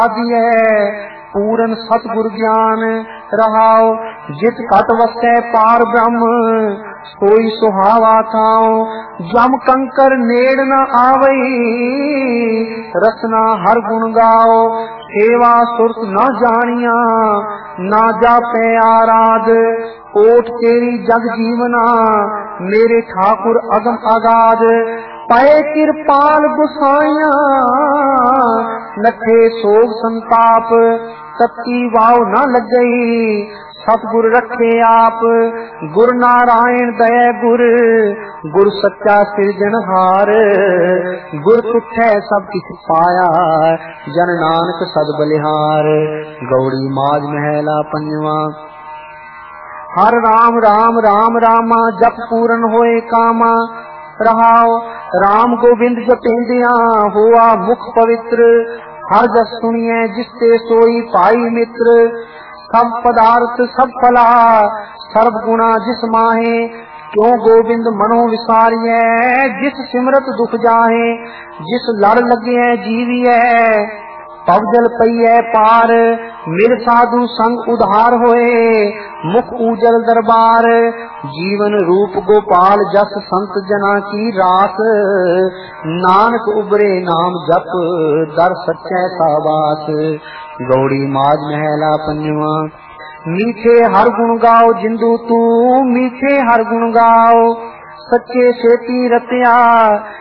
दिए पूरन सतगुर ज्ञान रहाओ। जित घट वसै पार ब्रह्म सोई सुहावा थाओ। जम कंकर नेड़ न आवई रसना हर गुण गाओ। सेवा सुरत न जानिया ना जापै आराध। ओट तेरी जग जीवना मेरे ठाकुर अगम अगाध। पए कृपाल गुसाइया नठे सोग संताप। तत्ती वाव न लगई सतगुर रखे आप। गुर नारायण दया गुर गुर सच्चा सिरजनहार। गुर तुठै सब किछ पाया जन नानक सद बलिहार। गौड़ी माज महला पंजवा। हर राम राम राम रामा जप पूरन होए कामा रहाओ। राम गोविंद जपेंदिया हुआ मुख पवित्र। हर जस सुनिए जिससे सोई पाई मित्र। सब पदार्थ सब फला सर्व गुणा जिस माहे। क्यों गोविंद मनो विसारिय जिस सिमरत दुख जाहे। जिस लड़ लगे जीविय पवजल पईए पार। मिल साधु संग उधार होए मुख उजल दरबार। जीवन रूप गोपाल जस संत जना की रास। नानक उबरे नाम जप दर सच्चे साबास। गौड़ी माज महला पंजवा। मीठे हर गुण गाओ जिंदू तू मीठे हर गुण गाओ। सच्चे सेती रतिया